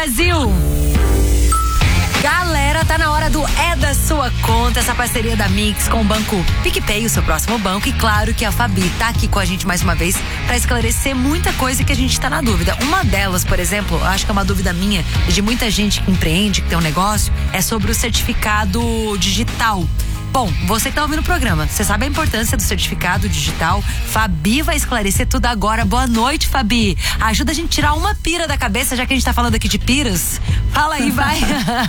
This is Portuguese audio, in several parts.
Brasil! Galera, tá na hora do É da Sua Conta, essa parceria da Mix com o Banco PicPay, o seu próximo banco. E claro que a Fabi tá aqui com a gente mais uma vez pra esclarecer muita coisa que a gente tá na dúvida. Uma delas, por exemplo, acho que é uma dúvida minha e de muita gente que empreende, que tem um negócio, é sobre o certificado digital. Bom, você que tá ouvindo o programa, você sabe a importância do certificado digital? Fabi vai esclarecer tudo agora. Boa noite, Fabi. Ajuda a gente a tirar uma pira da cabeça, já que a gente tá falando aqui de piras. Fala aí, vai.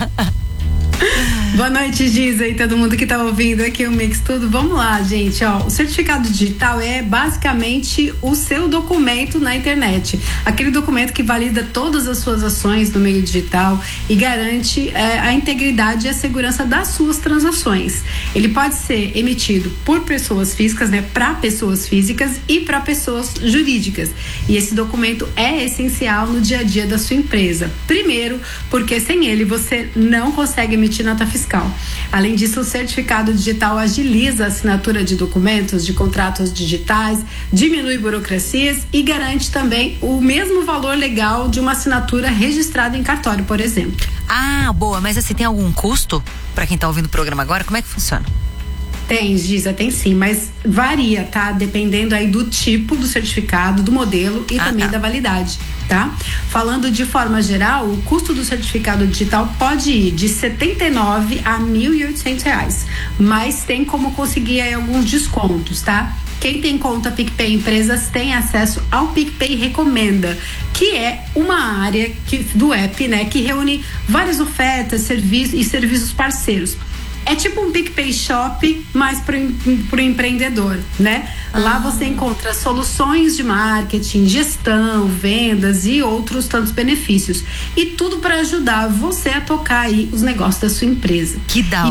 Boa noite, Giza, e todo mundo que tá ouvindo aqui o Mix Tudo. Vamos lá, gente, ó, o certificado digital é basicamente o seu documento na internet, aquele documento que valida todas as suas ações no meio digital e garante a integridade e a segurança das suas transações. Ele pode ser emitido por pessoas físicas, né, para pessoas físicas e para pessoas jurídicas, e esse documento é essencial no dia a dia da sua empresa. Primeiro, porque sem ele você não consegue emitir nota fiscal. Além disso, o certificado digital agiliza a assinatura de documentos, de contratos digitais, diminui burocracias e garante também o mesmo valor legal de uma assinatura registrada em cartório, por exemplo. Ah, boa, mas assim, tem algum custo para quem tá ouvindo o programa agora? Como é que funciona? Tem, Giza, tem sim, mas varia, tá? Dependendo aí do tipo do certificado, do modelo e também da validade, tá? Falando de forma geral, o custo do certificado digital pode ir de R$79 a R$1.800, mas tem como conseguir aí alguns descontos, tá? Quem tem conta PicPay Empresas tem acesso ao PicPay Recomenda, que é uma área do app, né, que reúne várias ofertas, serviços parceiros. É tipo um PicPay Shop, mas pro empreendedor, né? Lá você encontra soluções de marketing, gestão, vendas e outros tantos benefícios. E tudo para ajudar você a tocar aí os negócios da sua empresa. Que da hora. E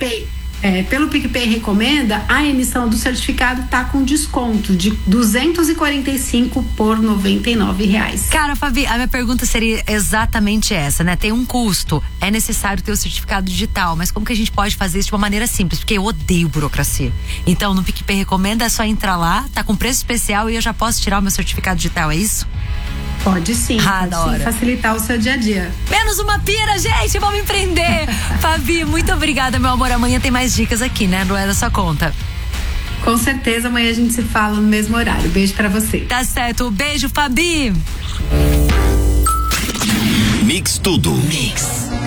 pelo PicPay Recomenda, a emissão do certificado tá com desconto de R$245 por R$99. Cara, Fabi, a minha pergunta seria exatamente essa, né? Tem um custo, é necessário ter o certificado digital, mas como que a gente pode fazer isso de uma maneira simples? Porque eu odeio burocracia. Então, no PicPay Recomenda é só entrar lá, tá com preço especial e eu já posso tirar o meu certificado digital, é isso? Pode sim, facilitar o seu dia a dia. Menos uma pira, gente, vamos empreender. Fabi, muito obrigada, meu amor. Amanhã tem mais dicas aqui, né? Não é da sua conta. Com certeza, amanhã a gente se fala no mesmo horário. Beijo pra você. Tá certo, beijo, Fabi. Mix Tudo. Mix.